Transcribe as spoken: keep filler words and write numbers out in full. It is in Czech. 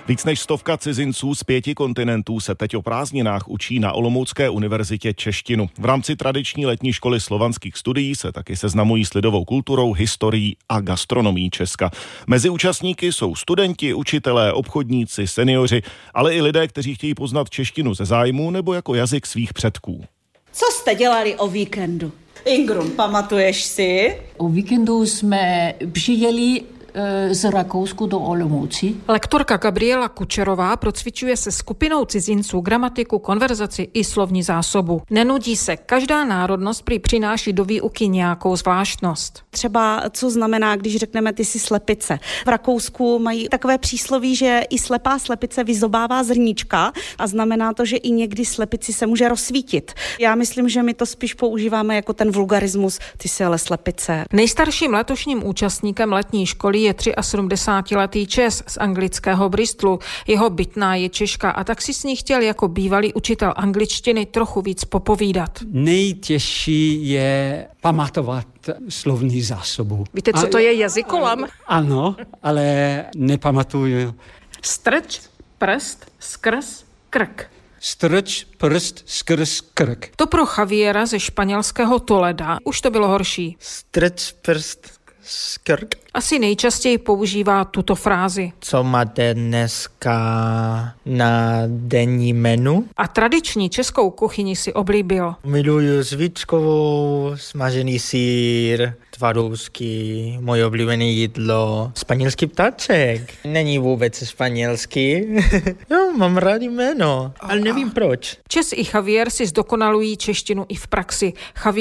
Víc než stovka cizinců z pěti kontinentů se teď o prázdninách učí na Olomoucké univerzitě češtinu. V rámci tradiční letní školy slovanských studií se taky seznamují s lidovou kulturou, historií a gastronomií Česka. Mezi účastníky jsou studenti, učitelé, obchodníci, seniori, ale i lidé, kteří chtějí poznat češtinu ze zájmu nebo jako jazyk svých předků. Co jste dělali o víkendu? Ingrum, pamatuješ si? O víkendu jsme přijeli z Rakousku do Olomouci. Lektorka Gabriela Kučerová procvičuje se skupinou cizinců gramatiku, konverzaci i slovní zásobu. Nenudí se, každá národnost prý přináší do výuky nějakou zvláštnost. Třeba co znamená, když řekneme ty si slepice. V Rakousku mají takové přísloví, že i slepá slepice vyzobává zrníčka a znamená to, že i někdy slepici se může rozsvítit. Já myslím, že my to spíš používáme jako ten vulgarismus, ty si ale slepice. Nejstarším letošním účastníkem letní školy je sedmdesátitříletý Čes z anglického Bristolu. Jeho bytná je Češka a tak si s ní chtěl jako bývalý učitel angličtiny trochu víc popovídat. Nejtěžší je pamatovat slovní zásobu. Víte, co to je jazykolam? Ano, ale nepamatuju. Strč, prst, skrz, krk. Strč, prst, skrz, krk. To pro Javiera ze španělského Toleda už to bylo horší. Strč, prst, skrk. Asi nejčastěji používá tuto frázi. Co máte dneska na denní menu? A tradiční českou kuchyni si oblíbil. Miluju svíčkovou, smažený sýr, tvarousky, moje oblíbené jídlo. Španělský ptáček. Není vůbec španělský. Jo, mám rád jméno, ale nevím proč. Čes i Javier si zdokonalují češtinu i v praxi. Javier